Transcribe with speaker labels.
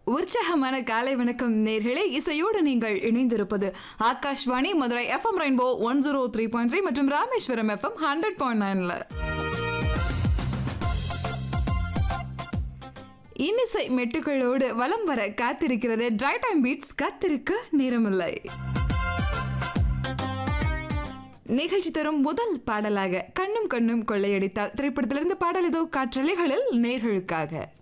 Speaker 1: உற்சாகமான காலை வணக்கம் நேர்களே. இசையோடு நீங்கள் இணைந்திருப்பது ஆகாஷ்வாணி மதுரை எஃப்எம் ரெயின்போ 103.3 மற்றும் ராமேஸ்வரம் எஃப்எம் 100.9. இன்னிசை மெட்டுகளோடு வலம் வர காத்திருக்கிறது டிரை டைம் பீட்ஸ். காத்திருக்க நேரமில்லை. நிகழ்ச்சி தரும் முதல் பாடலாக கண்ணும் கண்ணும் கொள்ளையடித்தால் திரைப்படத்திலிருந்து பாடல் இதோ காற்றலைகளில் நேர்களுக்காக.